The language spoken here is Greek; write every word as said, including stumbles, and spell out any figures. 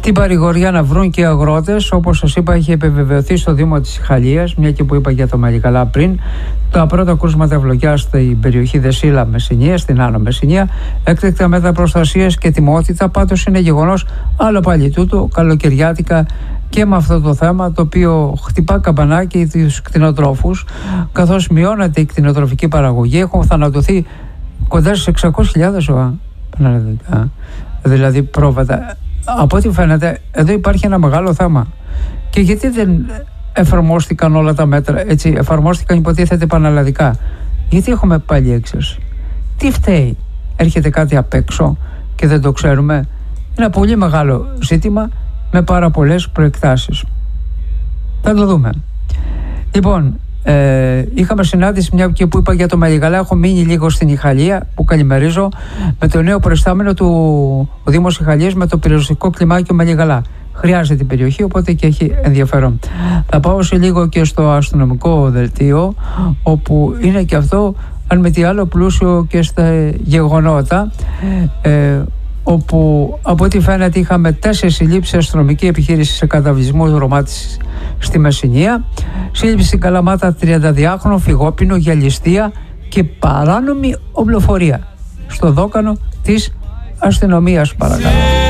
την παρηγοριά να βρουν και οι αγρότες. Όπως σας είπα, έχει επιβεβαιωθεί στο Δήμο της Ιχαλίας, μια και που είπα για το Μελικαλά πριν, τα πρώτα κρούσματα ευλογιά στην περιοχή Δεσίλα Μεσσηνία, στην Άνω Μεσσηνία, έκτακτα μέτρα προστασίας και τιμότητα. Πάντως είναι γεγονός, άλλο πάλι τούτο, καλοκαιριάτικα και με αυτό το θέμα, το οποίο χτυπά καμπανάκι τους κτηνοτρόφους, καθώς μειώνεται η κτηνοτροφική παραγωγή. Έχουν θανατωθεί κοντά στις εξακόσιες χιλιάδες ζώα, δηλαδή πρόβατα. Από ό,τι φαίνεται, εδώ υπάρχει ένα μεγάλο θέμα. Και γιατί δεν εφαρμόστηκαν όλα τα μέτρα, έτσι, εφαρμόστηκαν υποτίθεται πανελλαδικά? Γιατί έχουμε πάλι έξαρση? Τι φταίει? Έρχεται κάτι απ' έξω και δεν το ξέρουμε? Είναι ένα πολύ μεγάλο ζήτημα με πάρα πολλές προεκτάσεις. Θα το δούμε. Λοιπόν, ε, είχαμε συνάντηση, μια και που είπα για το Μελικαλά, έχω μείνει λίγο στην Ιχαλία, που καλημερίζω, με το νέο προϊστάμενο του Δήμου Ιχαλίας με το πυροσβεστικό κλιμάκιο Μελικαλά. Χρειάζεται την περιοχή, οπότε και έχει ενδιαφέρον. Θα πάω σε λίγο και στο αστυνομικό δελτίο, όπου είναι και αυτό, αν με τι άλλο, πλούσιο και στα γεγονότα, ε, όπου από ό,τι φαίνεται είχαμε τέσσερις συλλήψεις, αστυνομική επιχείρηση σε καταβλισμό Ρωμάτης στη Μεσσηνία, σύλληψη στην Καλαμάτα τριανταδυάχρονο φυγόπινο για ληστεία και παράνομη οπλοφορία στο δόκανο της αστυνομίας, παρακαλώ.